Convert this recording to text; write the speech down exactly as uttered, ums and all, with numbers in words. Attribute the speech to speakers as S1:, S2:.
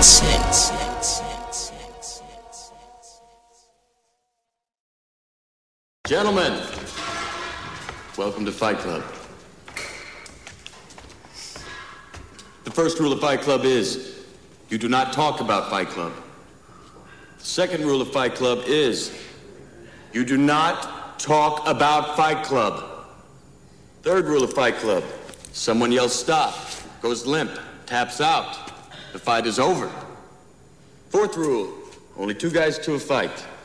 S1: Gentlemen, welcome to Fight Club. The first rule of Fight Club is, you do not talk about Fight Club. The second rule of Fight Club is, you do not talk about Fight Club. Third rule of Fight Club, someone yells stop, goes limp, taps out. The fight is over. Fourth rule, only two guys to a fight.